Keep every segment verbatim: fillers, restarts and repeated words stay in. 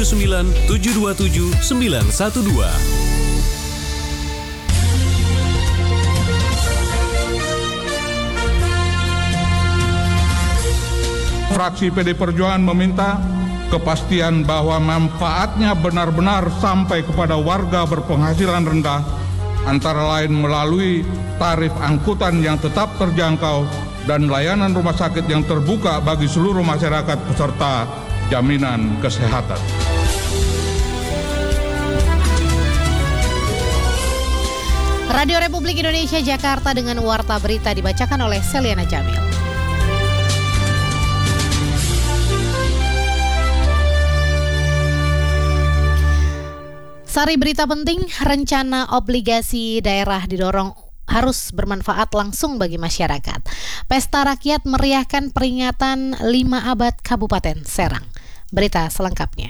tujuh sembilan tujuh dua tujuh sembilan satu dua. Fraksi P D I Perjuangan meminta kepastian bahwa manfaatnya benar-benar sampai kepada warga berpenghasilan rendah, antara lain melalui tarif angkutan yang tetap terjangkau dan layanan rumah sakit yang terbuka bagi seluruh masyarakat peserta jaminan kesehatan. Radio Republik Indonesia Jakarta dengan Warta Berita dibacakan oleh Seliana Jamil. Sari berita penting, rencana obligasi daerah didorong harus bermanfaat langsung bagi masyarakat. Pesta rakyat meriahkan peringatan lima abad Kabupaten Serang. Berita selengkapnya.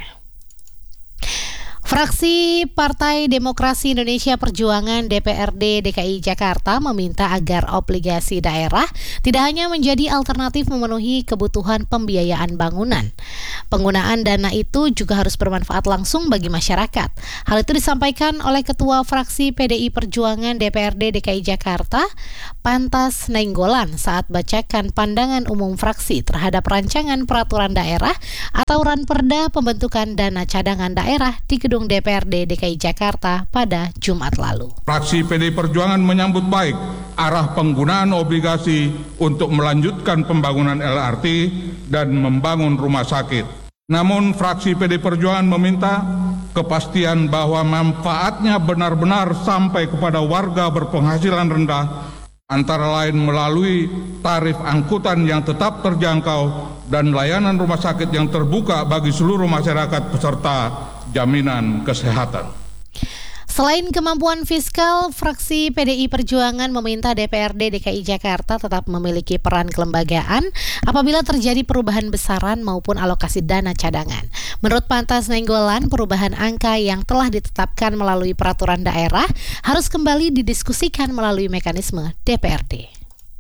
Fraksi Partai Demokrasi Indonesia Perjuangan D P R D D K I Jakarta meminta agar obligasi daerah tidak hanya menjadi alternatif memenuhi kebutuhan pembiayaan bangunan. Penggunaan dana itu juga harus bermanfaat langsung bagi masyarakat. Hal itu disampaikan oleh Ketua Fraksi P D I Perjuangan D P R D D K I Jakarta, Pantas Nainggolan, saat bacakan pandangan umum fraksi terhadap rancangan peraturan daerah atau Ranperda pembentukan dana cadangan daerah di Gedung D P R D D K I Jakarta pada Jumat lalu. Fraksi P D I Perjuangan menyambut baik arah penggunaan obligasi untuk melanjutkan pembangunan L R T dan membangun rumah sakit. Namun fraksi P D I Perjuangan meminta kepastian bahwa manfaatnya benar-benar sampai kepada warga berpenghasilan rendah, antara lain melalui tarif angkutan yang tetap terjangkau dan layanan rumah sakit yang terbuka bagi seluruh masyarakat peserta jaminan kesehatan. Selain kemampuan fiskal, fraksi P D I Perjuangan meminta D P R D D K I Jakarta tetap memiliki peran kelembagaan apabila terjadi perubahan besaran maupun alokasi dana cadangan. Menurut Pantas Nainggolan, perubahan angka yang telah ditetapkan melalui peraturan daerah harus kembali didiskusikan melalui mekanisme D P R D.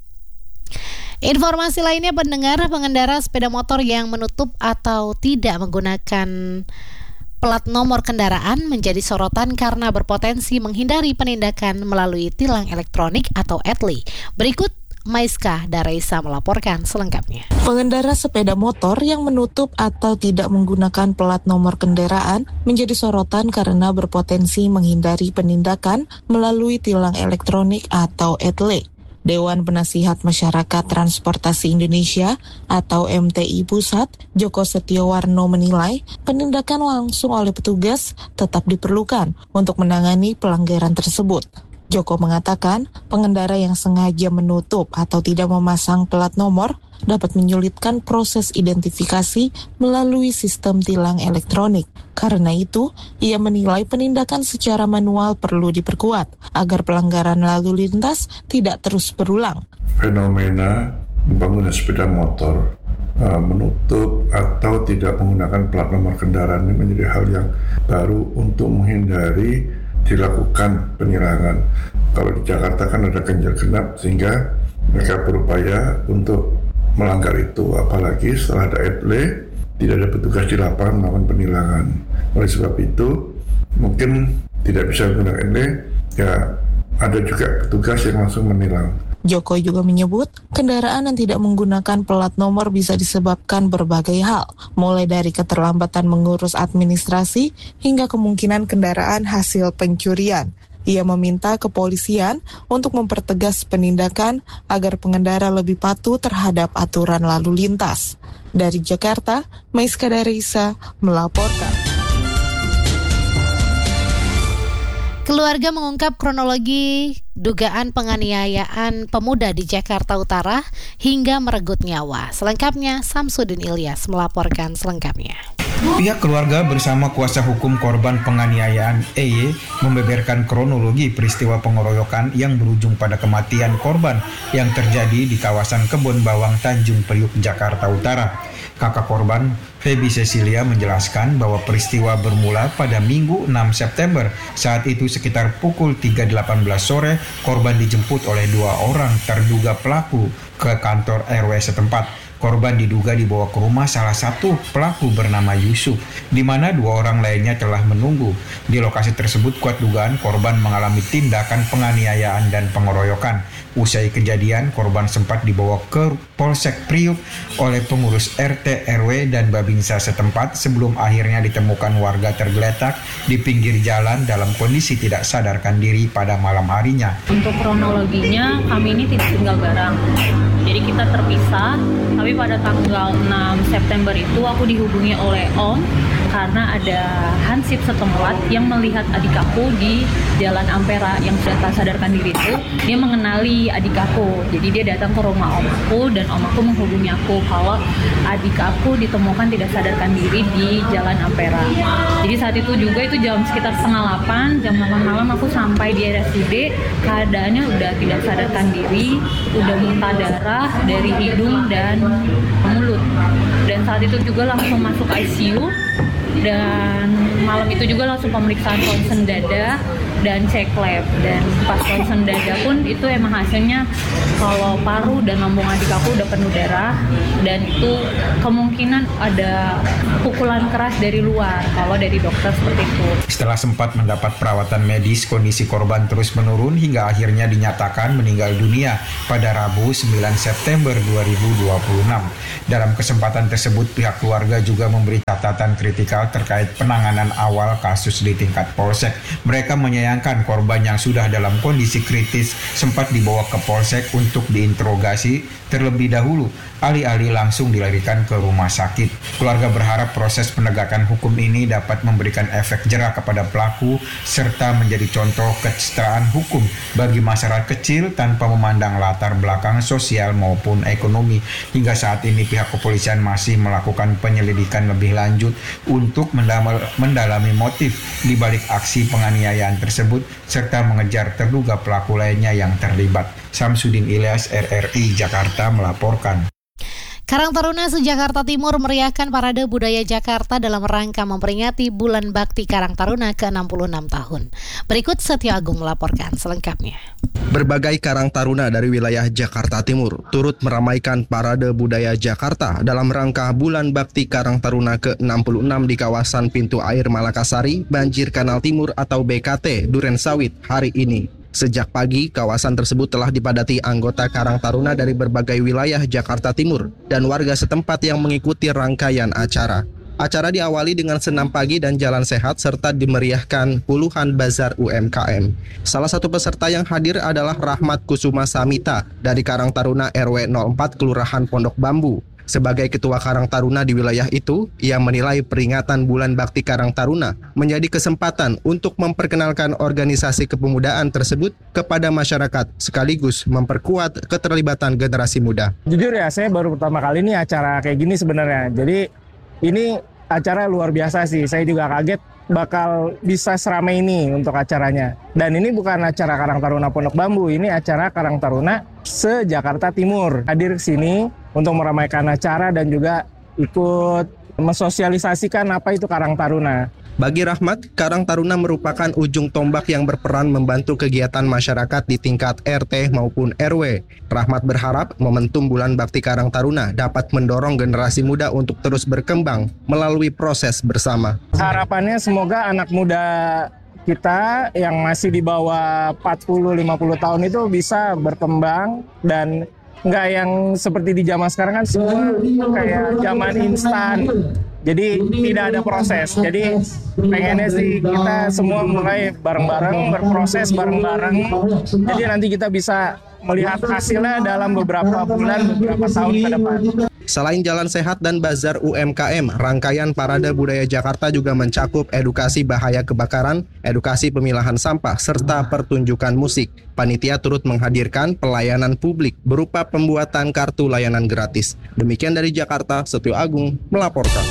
Informasi lainnya, pendengar, pengendara sepeda motor yang menutup atau tidak menggunakan plat nomor kendaraan menjadi sorotan karena berpotensi menghindari penindakan melalui tilang elektronik atau E T L I. Berikut Maiska Dareisa melaporkan selengkapnya. Pengendara sepeda motor yang menutup atau tidak menggunakan plat nomor kendaraan menjadi sorotan karena berpotensi menghindari penindakan melalui tilang elektronik atau E T L I. Dewan Penasihat Masyarakat Transportasi Indonesia atau M T I Pusat, Joko Setiowarno menilai penindakan langsung oleh petugas tetap diperlukan untuk menangani pelanggaran tersebut. Joko mengatakan pengendara yang sengaja menutup atau tidak memasang plat nomor dapat menyulitkan proses identifikasi melalui sistem tilang elektronik. Karena itu, ia menilai penindakan secara manual perlu diperkuat agar pelanggaran lalu lintas tidak terus berulang. Fenomena pengguna sepeda motor uh, menutup atau tidak menggunakan plat nomor kendaraan ini menjadi hal yang baru untuk menghindari dilakukan penilangan. Kalau di Jakarta kan ada ganjil genap sehingga mereka berupaya untuk melanggar itu, apalagi setelah ada E T L I tidak ada petugas di lapangan melakukan penilangan. Oleh sebab itu mungkin tidak bisa menggunakan E T L I, ya ada juga petugas yang langsung menilang. Joko juga menyebut kendaraan yang tidak menggunakan plat nomor bisa disebabkan berbagai hal, mulai dari keterlambatan mengurus administrasi hingga kemungkinan kendaraan hasil pencurian. Ia meminta kepolisian untuk mempertegas penindakan agar pengendara lebih patuh terhadap aturan lalu lintas. Dari Jakarta, Maiska Dareisa melaporkan. Keluarga mengungkap kronologi dugaan penganiayaan pemuda di Jakarta Utara hingga merenggut nyawa. Selengkapnya, Samsudin Ilyas melaporkan selengkapnya. Pihak keluarga bersama kuasa hukum korban penganiayaan E Y membeberkan kronologi peristiwa pengeroyokan yang berujung pada kematian korban yang terjadi di kawasan Kebon Bawang Tanjung Priuk, Jakarta Utara. Kakak korban, Feby Cecilia, menjelaskan bahwa peristiwa bermula pada Minggu enam September. Saat itu sekitar pukul tiga delapan belas sore, korban dijemput oleh dua orang terduga pelaku ke kantor R W setempat. Korban diduga dibawa ke rumah salah satu pelaku bernama Yusuf, di mana dua orang lainnya telah menunggu. Di lokasi tersebut kuat dugaan korban mengalami tindakan penganiayaan dan pengeroyokan. Usai kejadian, korban sempat dibawa ke Polsek Priuk oleh pengurus R T R W dan Babinsa setempat sebelum akhirnya ditemukan warga tergeletak di pinggir jalan dalam kondisi tidak sadarkan diri pada malam harinya. Untuk kronologinya, kami ini tidak tinggal bareng. Jadi kita terpisah, tapi pada tanggal enam September itu aku dihubungi oleh Om karena ada hansip setempat yang melihat adik aku di Jalan Ampera yang sudah tak sadarkan diri itu. Dia mengenali adik aku, jadi dia datang ke rumah om aku dan om aku menghubungi aku kalau adik aku ditemukan tidak sadarkan diri di Jalan Ampera. Jadi saat itu juga itu jam sekitar setengah delapan, jam delapan malam aku sampai di R S U D, keadaannya udah tidak sadarkan diri, udah muntah darah dari hidung dan mulut. Dan saat itu juga langsung masuk I C U. Dan malam itu juga langsung pemeriksaan ronsen dada dan cek lab. Dan pas ronsen dada pun itu emang hasilnya kalau paru dan lambung adik aku udah penuh darah, dan itu kemungkinan ada pukulan keras dari luar kalau dari dokter seperti itu. Setelah sempat mendapat perawatan medis, kondisi korban terus menurun hingga akhirnya dinyatakan meninggal dunia pada Rabu sembilan September dua ribu dua puluh enam. Dalam kesempatan tersebut, pihak keluarga juga memberi catatan kritikal terkait penanganan awal kasus di tingkat Polsek. Mereka menyayangkan korban yang sudah dalam kondisi kritis sempat dibawa ke Polsek untuk diinterogasi terlebih dahulu, alih-alih langsung dilarikan ke rumah sakit. Keluarga berharap proses penegakan hukum ini dapat memberikan efek jera kepada pelaku serta menjadi contoh kesetaraan hukum bagi masyarakat kecil tanpa memandang latar belakang sosial maupun ekonomi. Hingga saat ini pihak kepolisian masih melakukan penyelidikan lebih lanjut untuk mendalami motif di balik aksi penganiayaan tersebut serta mengejar terduga pelaku lainnya yang terlibat. Samsudin Ilyas, R R I Jakarta melaporkan. Karang Taruna se-Jakarta Timur meriahkan Parade Budaya Jakarta dalam rangka memperingati Bulan Bakti Karang Taruna ke enam puluh enam tahun. Berikut Setio Agung melaporkan selengkapnya. Berbagai karang taruna dari wilayah Jakarta Timur turut meramaikan Parade Budaya Jakarta dalam rangka Bulan Bakti Karang Taruna ke enam puluh enam di kawasan Pintu Air Malakasari, Banjir Kanal Timur atau B K T, Durensawit hari ini. Sejak pagi, kawasan tersebut telah dipadati anggota Karang Taruna dari berbagai wilayah Jakarta Timur dan warga setempat yang mengikuti rangkaian acara. Acara diawali dengan senam pagi dan jalan sehat serta dimeriahkan puluhan bazar U M K M. Salah satu peserta yang hadir adalah Rahmat Kusuma Samita dari Karang Taruna R W nol empat Kelurahan Pondok Bambu. Sebagai ketua Karang Taruna di wilayah itu, ia menilai peringatan Bulan Bakti Karang Taruna menjadi kesempatan untuk memperkenalkan organisasi kepemudaan tersebut kepada masyarakat, sekaligus memperkuat keterlibatan generasi muda. Jujur ya, saya baru pertama kali ini acara kayak gini sebenarnya. Jadi ini acara luar biasa sih, saya juga kaget bakal bisa seramai ini untuk acaranya. Dan ini bukan acara Karang Taruna Pondok Bambu, ini acara Karang Taruna se-Jakarta Timur. Hadir ke sini untuk meramaikan acara dan juga ikut mensosialisasikan apa itu Karang Taruna. Bagi Rahmat, Karang Taruna merupakan ujung tombak yang berperan membantu kegiatan masyarakat di tingkat R T maupun R W. Rahmat berharap momentum Bulan Bakti Karang Taruna dapat mendorong generasi muda untuk terus berkembang melalui proses bersama. Harapannya semoga anak muda kita yang masih di bawah empat puluh lima puluh tahun itu bisa berkembang dan nggak yang seperti di zaman sekarang kan semua kayak zaman instan. Jadi tidak ada proses. Jadi pengennya sih kita semua mulai bareng-bareng, berproses bareng-bareng. Jadi nanti kita bisa melihat hasilnya dalam beberapa bulan, beberapa tahun ke depan. Selain jalan sehat dan bazar U M K M, rangkaian Parade Budaya Jakarta juga mencakup edukasi bahaya kebakaran, edukasi pemilahan sampah, serta pertunjukan musik. Panitia turut menghadirkan pelayanan publik berupa pembuatan kartu layanan gratis. Demikian dari Jakarta, Setio Agung melaporkan.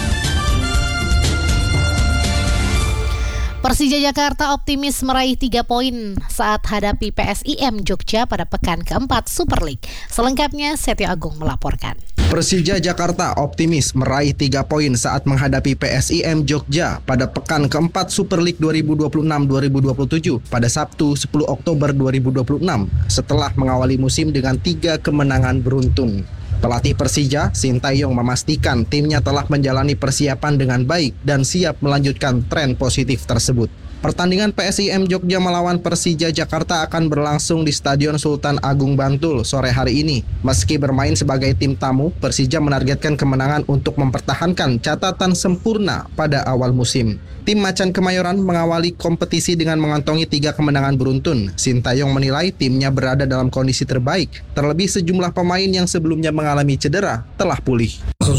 Persija Jakarta optimis meraih tiga poin saat hadapi P S I M Jogja pada pekan keempat Super League. Selengkapnya Setio Agung melaporkan. Persija Jakarta optimis meraih tiga poin saat menghadapi P S I M Jogja pada pekan keempat Super League dua ribu dua puluh enam dua ribu dua puluh tujuh pada Sabtu sepuluh Oktober dua ribu dua puluh enam setelah mengawali musim dengan tiga kemenangan beruntun. Pelatih Persija, Sintayong memastikan timnya telah menjalani persiapan dengan baik dan siap melanjutkan tren positif tersebut. Pertandingan P S I M Jogja melawan Persija Jakarta akan berlangsung di Stadion Sultan Agung Bantul sore hari ini. Meski bermain sebagai tim tamu, Persija menargetkan kemenangan untuk mempertahankan catatan sempurna pada awal musim. Tim Macan Kemayoran mengawali kompetisi dengan mengantongi tiga kemenangan beruntun. Sintayong menilai timnya berada dalam kondisi terbaik, terlebih sejumlah pemain yang sebelumnya mengalami cedera telah pulih.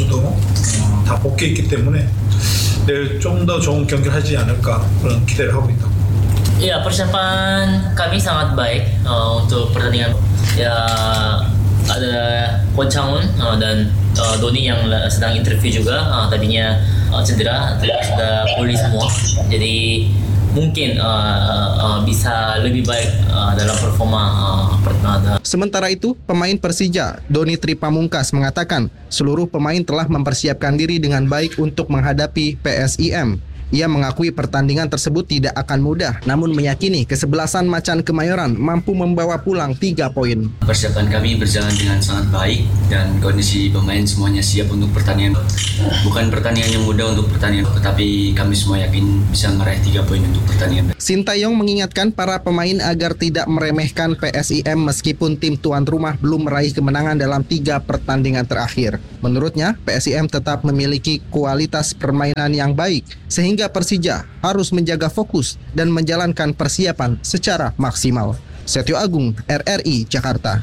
다 복귀했기 때문에 내일 좀 더 좋은 경기를 하지 않을까 그런 기대를 하고 있다. Ya, persiapan kami sangat baik uh, untuk pertandingan. Ya, ada Kwon Chang-un uh, dan uh, Doni yang sedang interview juga. Uh, tadinya uh, cedera, sudah pulih semua. Jadi mungkin uh, uh, bisa lebih baik uh, dalam performa uh, pertandingan. Sementara itu, pemain Persija, Doni Tripamungkas mengatakan seluruh pemain telah mempersiapkan diri dengan baik untuk menghadapi P S I M. Ia mengakui pertandingan tersebut tidak akan mudah, namun meyakini kesebelasan Macan Kemayoran mampu membawa pulang tiga poin. Persiapan kami berjalan dengan sangat baik dan kondisi pemain semuanya siap untuk pertandingan. Bukan pertandingan yang mudah untuk pertandingan, tetapi kami semua yakin bisa meraih tiga poin untuk pertandingan. Sintayong mengingatkan para pemain agar tidak meremehkan P S I M meskipun tim tuan rumah belum meraih kemenangan dalam tiga pertandingan terakhir. Menurutnya, P S I M tetap memiliki kualitas permainan yang baik, sehingga Persija harus menjaga fokus dan menjalankan persiapan secara maksimal. Setio Agung, R R I, Jakarta.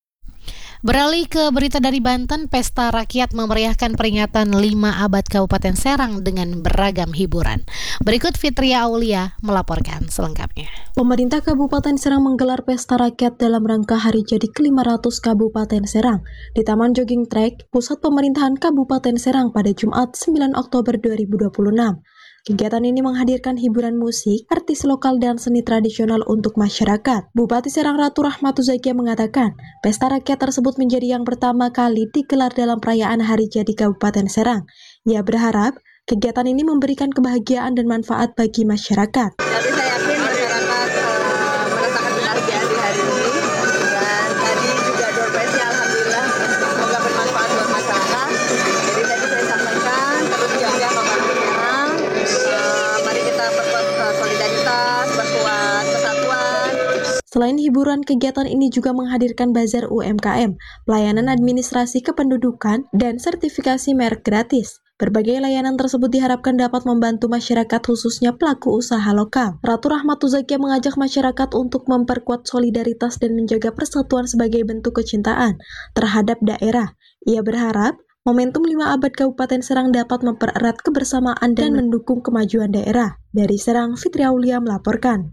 Beralih ke berita dari Banten, Pesta Rakyat memeriahkan peringatan lima abad Kabupaten Serang dengan beragam hiburan. Berikut Fitria Aulia melaporkan selengkapnya. Pemerintah Kabupaten Serang menggelar Pesta Rakyat dalam rangka hari jadi ke lima ratus Kabupaten Serang di Taman Jogging Track, Pusat Pemerintahan Kabupaten Serang pada Jumat sembilan Oktober dua ribu dua puluh enam. Kegiatan ini menghadirkan hiburan musik, artis lokal, dan seni tradisional untuk masyarakat. Bupati Serang Ratu Rahmatu Zakia mengatakan, pesta rakyat tersebut menjadi yang pertama kali digelar dalam perayaan Hari Jadi Kabupaten Serang. Ia berharap kegiatan ini memberikan kebahagiaan dan manfaat bagi masyarakat. Tapi saya yakin masyarakat uh, merasakan kebahagiaan di hari ini. Dan tadi juga door prize-nya alhamdulillah semoga bermanfaat buat masyarakat. Jadi tadi saya sampaikan terus jaga Kabupaten Serang. Uh, mari kita perkuat solidaritas, perkuat kesatuan. Selain hiburan, kegiatan ini juga menghadirkan bazar U M K M, pelayanan administrasi kependudukan, dan sertifikasi merek gratis. Berbagai layanan tersebut diharapkan dapat membantu masyarakat khususnya pelaku usaha lokal. Ratu Rahmatu Zakia mengajak masyarakat untuk memperkuat solidaritas dan menjaga persatuan sebagai bentuk kecintaan terhadap daerah. Ia berharap momentum lima abad Kabupaten Serang dapat mempererat kebersamaan dan mendukung kemajuan daerah. Dari Serang, Fitri Aulia melaporkan.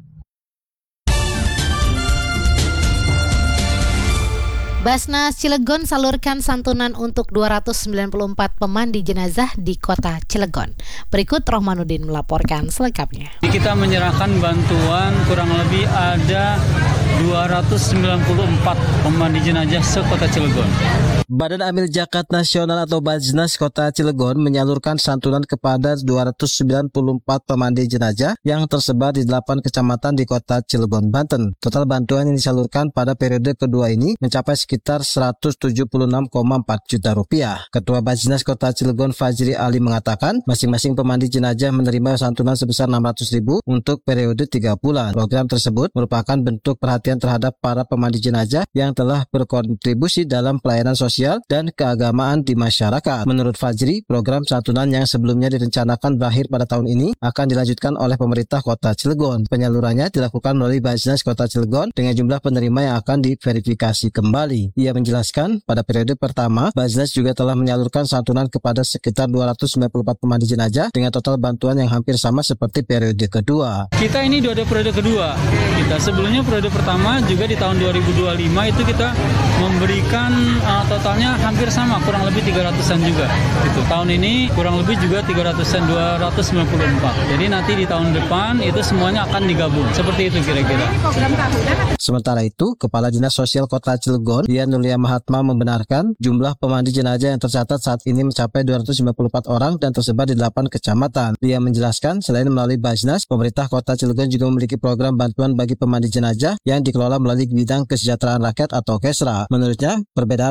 Basnas Cilegon salurkan santunan untuk dua ratus sembilan puluh empat pemandi jenazah di kota Cilegon. Berikut Rohmanuddin melaporkan selengkapnya. Kita menyerahkan bantuan kurang lebih ada dua ratus sembilan puluh empat pemandi jenazah sekota Cilegon. Badan Amil Zakat Nasional atau Basnas Kota Cilegon menyalurkan santunan kepada dua ratus sembilan puluh empat pemandi jenazah yang tersebar di delapan kecamatan di Kota Cilegon, Banten. Total bantuan yang disalurkan pada periode kedua ini mencapai sekitar seratus tujuh puluh enam koma empat juta rupiah. Ketua Basnas Kota Cilegon Fajri Ali mengatakan masing-masing pemandi jenazah menerima santunan sebesar enam ratus ribu untuk periode tiga bulan. Program tersebut merupakan bentuk perhatian terhadap para pemandi jenazah yang telah berkontribusi dalam pelayanan sosial dan keagamaan di masyarakat. Menurut Fajri, program santunan yang sebelumnya direncanakan berakhir pada tahun ini akan dilanjutkan oleh pemerintah Kota Cilegon. Penyalurannya dilakukan melalui Basnas Kota Cilegon dengan jumlah penerima yang akan diverifikasi kembali. Ia menjelaskan, pada periode pertama, Basnas juga telah menyalurkan santunan kepada sekitar dua ratus sembilan puluh empat pemandi jenazah dengan total bantuan yang hampir sama seperti periode kedua. Kita ini ada periode kedua. Kita sebelumnya periode pertama juga di tahun dua ribu dua puluh lima itu kita memberikan uh, totalnya hampir sama, kurang lebih tiga ratusan juga. Gitu. Tahun ini kurang lebih juga tiga ratusan, dua ratus sembilan puluh empat. Jadi nanti di tahun depan itu semuanya akan digabung. Seperti itu kira-kira. Sementara itu, Kepala Dinas Sosial Kota Cilegon, Dian Nulia Mahatma membenarkan jumlah pemandi jenazah yang tercatat saat ini mencapai dua ratus sembilan puluh empat orang dan tersebar di delapan kecamatan. Dia menjelaskan, selain melalui Basnas, pemerintah Kota Cilegon juga memiliki program bantuan bagi pemandi jenazah yang dikelola melalui bidang kesejahteraan rakyat atau Kesra. Menurutnya, perbedaan utama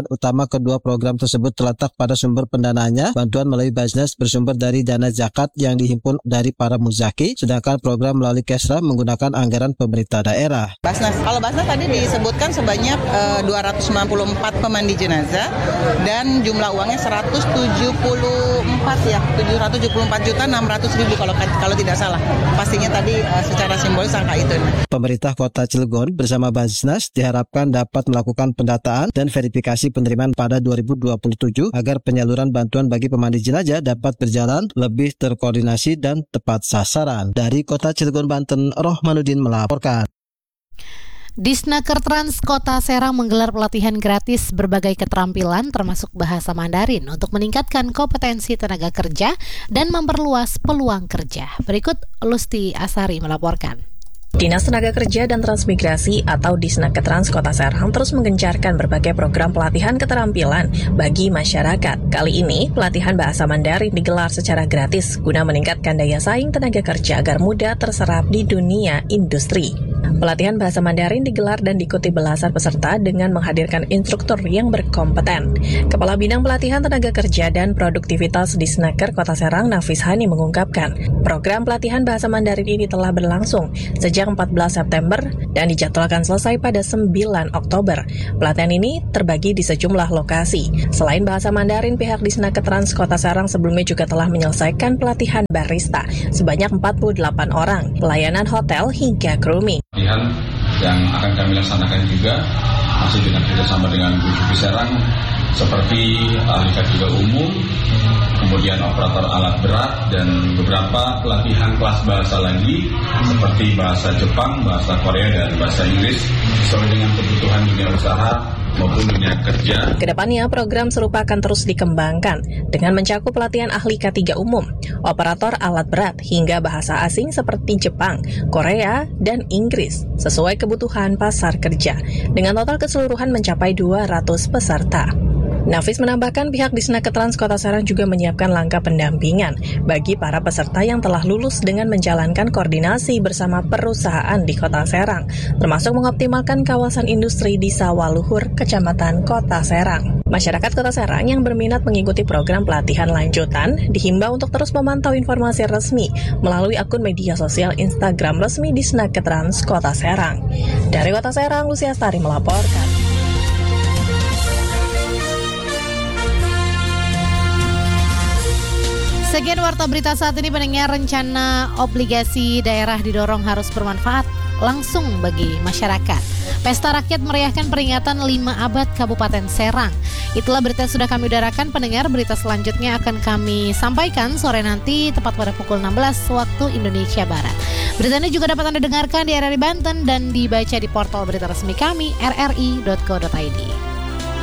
selama kedua program tersebut terletak pada sumber pendanaannya. Bantuan melalui Basnas bersumber dari dana zakat yang dihimpun dari para muzaki, sedangkan program melalui Kesra menggunakan anggaran pemerintah daerah. Basnas, kalau Basnas tadi disebutkan sebanyak uh, dua ratus sembilan puluh empat pemandi jenazah dan jumlah uangnya seratus tujuh puluh empat ya, tujuh ratus tujuh puluh empat juta enam ratus ribu kalau kalau tidak salah. Pastinya tadi uh, secara simbolis angka itu. Pemerintah Kota Cilegon bersama Basnas diharapkan dapat melakukan pendataan dan verifikasi penerimaan pada dua ribu dua puluh tujuh agar penyaluran bantuan bagi pemandi jenazah dapat berjalan lebih terkoordinasi dan tepat sasaran. Dari Kota Cilegon, Banten, Rohmanuddin melaporkan. Disnaker Trans Kota Serang menggelar pelatihan gratis berbagai keterampilan termasuk bahasa Mandarin untuk meningkatkan kompetensi tenaga kerja dan memperluas peluang kerja. Berikut Lusti Asari melaporkan. Dinas Tenaga Kerja dan Transmigrasi atau Disnakertrans Kota Serang terus menggencarkan berbagai program pelatihan keterampilan bagi masyarakat. Kali ini, pelatihan bahasa Mandarin digelar secara gratis guna meningkatkan daya saing tenaga kerja agar mudah terserap di dunia industri. Pelatihan bahasa Mandarin digelar dan diikuti belasan peserta dengan menghadirkan instruktur yang berkompeten. Kepala Bidang Pelatihan Tenaga Kerja dan Produktivitas Disnaker Kota Serang, Nafis Hani mengungkapkan, program pelatihan bahasa Mandarin ini telah berlangsung sejak empat belas September dan dijadwalkan selesai pada sembilan Oktober. Pelatihan ini terbagi di sejumlah lokasi. Selain bahasa Mandarin, pihak Disnakertrans Kota Serang sebelumnya juga telah menyelesaikan pelatihan barista sebanyak empat puluh delapan orang, pelayanan hotel hingga grooming. Pelatihan yang akan kami laksanakan juga masih dengan kerjasama dengan B P P Serang seperti ahli K tiga umum, kemudian operator alat berat, dan beberapa pelatihan kelas bahasa lagi seperti bahasa Jepang, bahasa Korea, dan bahasa Inggris sesuai dengan kebutuhan dunia usaha maupun dunia kerja. Kedepannya, program serupa akan terus dikembangkan dengan mencakup pelatihan ahli K tiga umum, operator alat berat, hingga bahasa asing seperti Jepang, Korea, dan Inggris sesuai kebutuhan pasar kerja dengan total keseluruhan mencapai dua ratus peserta. Nafis menambahkan pihak Disnakertrans Kota Serang juga menyiapkan langkah pendampingan bagi para peserta yang telah lulus dengan menjalankan koordinasi bersama perusahaan di Kota Serang, termasuk mengoptimalkan kawasan industri di Sawaluhur, Kecamatan Kota Serang. Masyarakat Kota Serang yang berminat mengikuti program pelatihan lanjutan dihimbau untuk terus memantau informasi resmi melalui akun media sosial Instagram resmi Disnakertrans Kota Serang. Dari Kota Serang, Lucy Astari melaporkan. Sekian warta berita saat ini, pendengar. Rencana obligasi daerah didorong harus bermanfaat langsung bagi masyarakat. Pesta Rakyat meriahkan peringatan lima abad Kabupaten Serang. Itulah berita yang sudah kami udarakan, pendengar. Berita selanjutnya akan kami sampaikan sore nanti tepat pada pukul enam belas waktu Indonesia Barat. Berita ini juga dapat Anda dengarkan di R R I Banten dan dibaca di portal berita resmi kami r r i dot co dot i d.